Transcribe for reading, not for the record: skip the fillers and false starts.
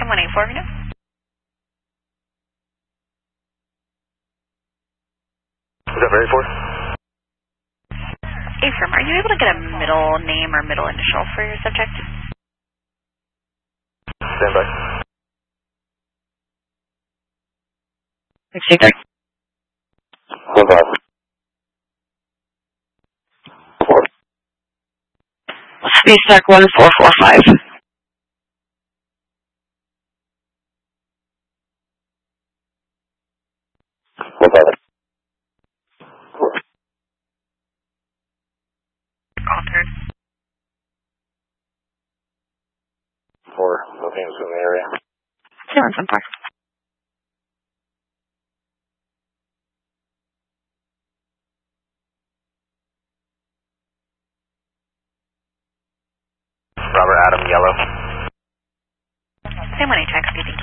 184, you know? Is that very 4? Affirm, are you able to get a middle name or middle initial for your subject? Stand by. 63. 1 5. 4. Space Duck 1445. 1 5. Altered. 4. Nothing is in the area. 214. Robert Adam, yellow. Same one, taxi.